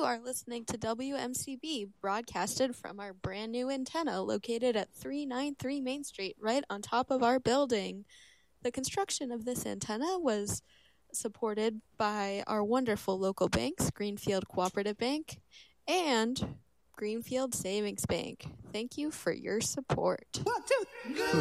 are listening to WMCB, broadcasted from our brand new antenna located at 393 Main Street, right on top of our building. The construction of this antenna was supported by our wonderful local banks, Greenfield Cooperative Bank and Greenfield Savings Bank. Thank you for your support. 1, 2.